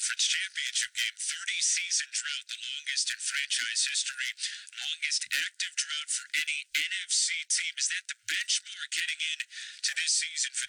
Conference Championship game, 30-season drought, the longest in franchise history, longest active drought for any NFC team. Is that the benchmark heading in to this season for